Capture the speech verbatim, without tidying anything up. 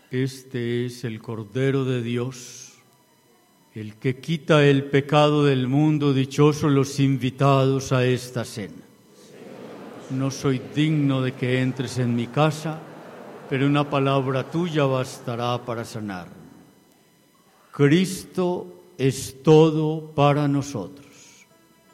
Este es el Cordero de Dios, el que quita el pecado del mundo. Dichosos los invitados a esta cena. No soy digno de que entres en mi casa, pero una palabra tuya bastará para sanar. Cristo es todo para nosotros.